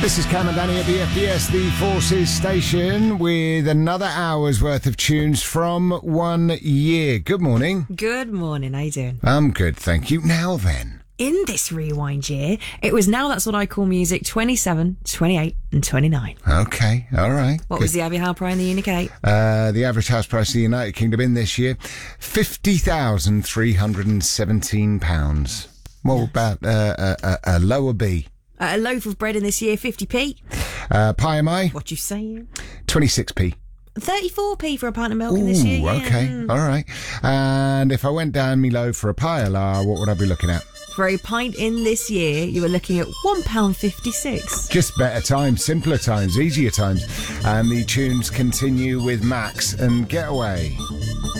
This is Cam and Danny at the FBS, the Forces station, with another hour's worth of tunes from 1 year. Good morning. Good morning, how you doing? I'm good, thank you. Now then. In this rewind year, it was Now That's What I Call Music 27, 28 and 29. Okay, all right. What was the average house price in the Unique? The average house price in the United Kingdom in this year, £50,317. What about a lower B? A loaf of bread in this year, 50p. Pie am I? What you saying? 26p. 34p for a pint of milk in this year. Ooh, okay, all right. And if I went down me low for a pie a la, what would I be looking at? For a pint in this year, you were looking at £1.56. Just better times, simpler times, easier times. And the tunes continue with Max and Getaway.